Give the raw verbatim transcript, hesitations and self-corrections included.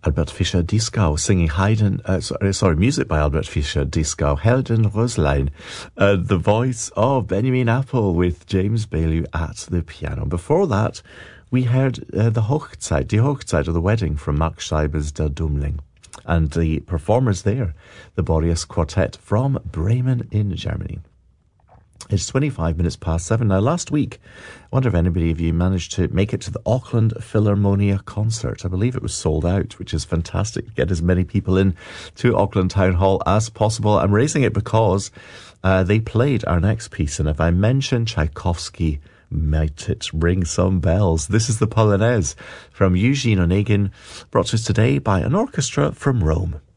Albert Fischer-Dieskau singing Haydn, uh, sorry, sorry, music by Albert Fischer-Dieskau, Helden Röslein, uh, the voice of Benjamin Apple with James Bailey at the piano. Before that, we heard uh, the Hochzeit, die Hochzeit, or the wedding from Max Scheiber's Der Dummling. And the performers there, the Boreas Quartet from Bremen in Germany. It's twenty-five minutes past seven. Now, last week, I wonder if anybody of you managed to make it to the Auckland Philharmonia concert. I believe it was sold out, which is fantastic to get as many people in to Auckland Town Hall as possible. I'm raising it because uh, they played our next piece, and if I mention Tchaikovsky, might it ring some bells? This is the Polonaise from Eugene Onegin, brought to us today by an orchestra from Rome.